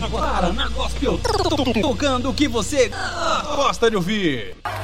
Agora na Gospel, tocando o que você gosta de ouvir.